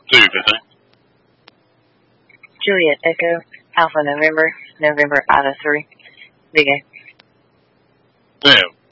2:15. Juliet Echo, Alpha November, November Ida 3, Big A. Damn.